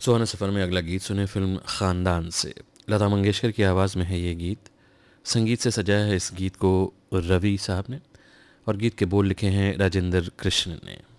सुहाना सफ़र में अगला गीत सुने फिल्म ख़ानदान से। लता मंगेशकर की आवाज़ में है ये गीत। संगीत से सजाया है इस गीत को रवि साहब ने और गीत के बोल लिखे हैं राजेंद्र कृष्ण ने।